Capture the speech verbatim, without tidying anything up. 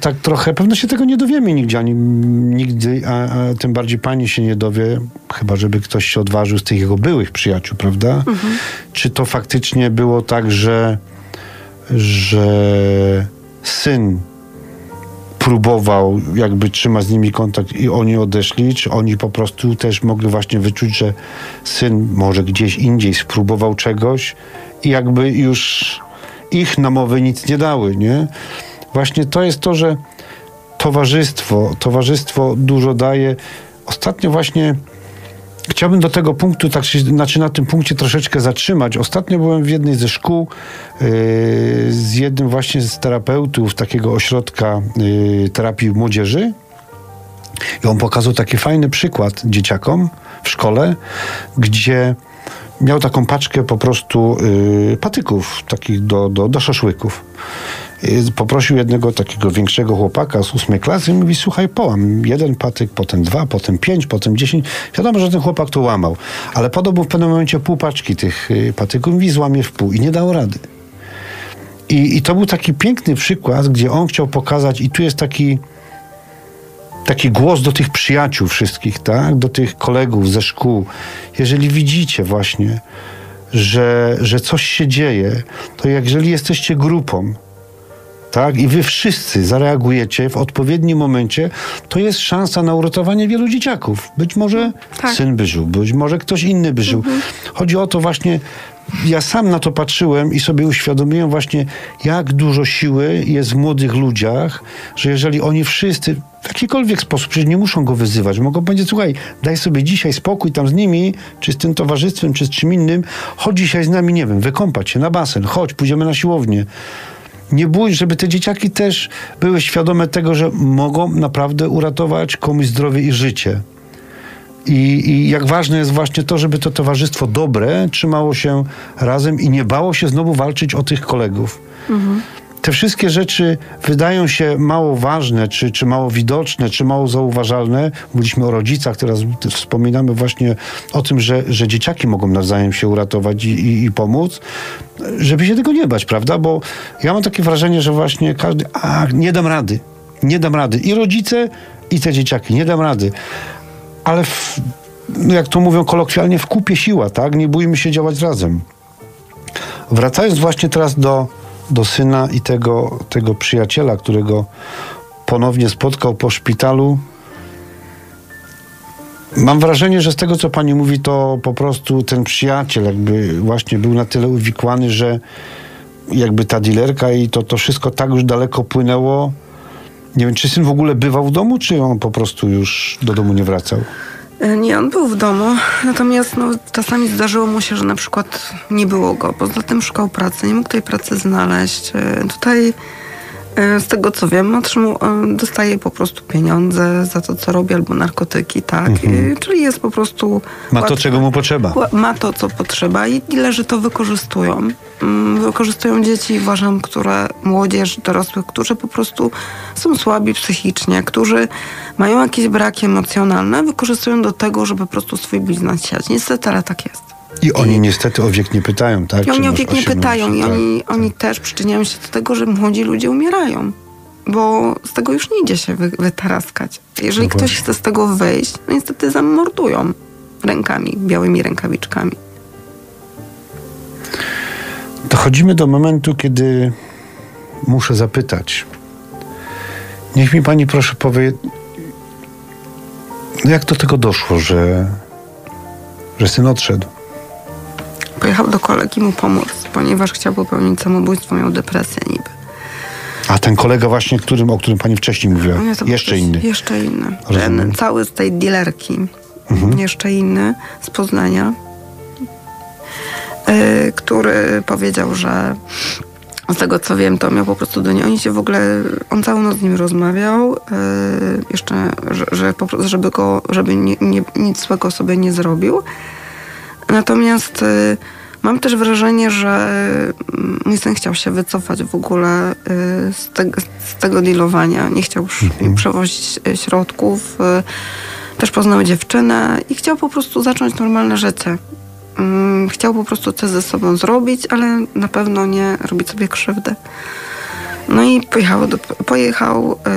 tak trochę, pewno się tego nie dowiemy nigdzie, ani nigdy, a, a tym bardziej pani się nie dowie, chyba żeby ktoś się odważył z tych jego byłych przyjaciół, prawda? Mhm. Czy to faktycznie było tak, że, że syn próbował jakby trzymać z nimi kontakt i oni odeszli, czy oni po prostu też mogli właśnie wyczuć, że syn może gdzieś indziej spróbował czegoś i jakby już ich namowy nic nie dały, nie? Właśnie to jest to, że towarzystwo, towarzystwo dużo daje. Ostatnio właśnie chciałbym do tego punktu, tak się, znaczy na tym punkcie troszeczkę zatrzymać. Ostatnio byłem w jednej ze szkół yy, z jednym właśnie z terapeutów takiego ośrodka yy, terapii młodzieży i on pokazał taki fajny przykład dzieciakom w szkole, gdzie miał taką paczkę po prostu yy, patyków takich do, do, do szaszłyków. Poprosił jednego takiego większego chłopaka z ósmej klasy i mówi, słuchaj, połam jeden patyk, potem dwa, potem pięć, potem dziesięć. Wiadomo, że ten chłopak to łamał, ale podał mu w pewnym momencie pół paczki tych patyków i złamie w pół i nie dał rady. I, i to był taki piękny przykład, gdzie on chciał pokazać i tu jest taki taki głos do tych przyjaciół wszystkich, tak? Do tych kolegów ze szkół. Jeżeli widzicie właśnie, że, że coś się dzieje, to jeżeli jesteście grupą, tak? I wy wszyscy zareagujecie w odpowiednim momencie, to jest szansa na uratowanie wielu dzieciaków. Być może tak. Syn by żył, być może ktoś inny by żył. Mhm. Chodzi o to właśnie, ja sam na to patrzyłem i sobie uświadomiłem właśnie, jak dużo siły jest w młodych ludziach, że jeżeli oni wszyscy w jakikolwiek sposób, przecież nie muszą go wyzywać, mogą powiedzieć, słuchaj, daj sobie dzisiaj spokój tam z nimi, czy z tym towarzystwem, czy z czym innym, chodź dzisiaj z nami, nie wiem, wykąpać się na basen, chodź, pójdziemy na siłownię. Nie bój, żeby te dzieciaki też były świadome tego, że mogą naprawdę uratować komuś zdrowie i życie. I, I jak ważne jest właśnie to, żeby to towarzystwo dobre trzymało się razem i nie bało się znowu walczyć o tych kolegów. Mhm. Te wszystkie rzeczy wydają się mało ważne, czy, czy mało widoczne, czy mało zauważalne. Mówiliśmy o rodzicach, teraz wspominamy właśnie o tym, że, że dzieciaki mogą nawzajem się uratować i, i, i pomóc, żeby się tego nie bać, prawda? Bo ja mam takie wrażenie, że właśnie każdy, a nie dam rady, nie dam rady. I rodzice, i te dzieciaki, nie dam rady. Ale w, jak to mówią kolokwialnie, w kupie siła, tak? Nie bójmy się działać razem. Wracając właśnie teraz do do syna i tego, tego przyjaciela, którego ponownie spotkał po szpitalu. Mam wrażenie, że z tego, co pani mówi, to po prostu ten przyjaciel jakby właśnie był na tyle uwikłany, że jakby ta dilerka i to, to wszystko tak już daleko płynęło. Nie wiem, czy syn w ogóle bywał w domu, czy on po prostu już do domu nie wracał? Nie, on był w domu, natomiast no, czasami zdarzyło mu się, że na przykład nie było go, poza tym szukał pracy, nie mógł tej pracy znaleźć. Tutaj z tego co wiem, otrzymał, dostaje po prostu pieniądze za to, co robi, albo narkotyki, tak? Mhm. Czyli jest po prostu... Ma to, czego mu potrzeba. Ma to, co potrzeba i dilerzy to wykorzystują. Wykorzystują dzieci, uważam, które, młodzież, dorosłych, którzy po prostu są słabi psychicznie, którzy mają jakieś braki emocjonalne, wykorzystują do tego, żeby po prostu swój biznes siać. Niestety, ale tak jest. I oni I, niestety o wiek nie pytają, tak? I oni o wiek nie pytają i tak, oni, tak. oni też przyczyniają się do tego, że młodzi ludzie umierają. Bo z tego już nie idzie się wy, wytaraskać. Jeżeli no ktoś chce z tego wyjść, no niestety zamordują rękami, białymi rękawiczkami. Dochodzimy do momentu, kiedy muszę zapytać. Niech mi pani proszę powie, jak do tego doszło, że, że syn odszedł? Pojechał do kolegi mu pomóc, ponieważ chciał popełnić samobójstwo, miał depresję niby. A ten kolega właśnie, którym, o którym pani wcześniej mówiła, no jeszcze ktoś, inny? Jeszcze inny. Ten cały z tej dealerki. Mhm. Jeszcze inny z Poznania, yy, który powiedział, że z tego co wiem, to miał po prostu do niej. Oni się w ogóle, on całą noc z nim rozmawiał, yy, jeszcze, że, że po prostu, żeby go, żeby nie, nie, nic złego sobie nie zrobił. Natomiast yy, mam też wrażenie, że mój syn chciał się wycofać w ogóle yy, z, te, z tego dealowania. Nie chciał już mhm. przewozić środków. Yy, też poznał dziewczynę i chciał po prostu zacząć normalne życie. Yy, chciał po prostu coś ze sobą zrobić, ale na pewno nie robić sobie krzywdy. No i pojechał, do, pojechał